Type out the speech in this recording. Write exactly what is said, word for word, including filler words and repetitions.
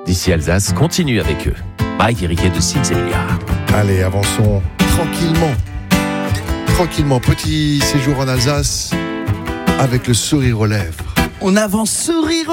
d'ici Alsace continue avec eux. Mike et Riquet de Cinziglia. Allez, avançons tranquillement. Tranquillement, petit séjour en Alsace avec le sourire aux lèvres. On avance sourire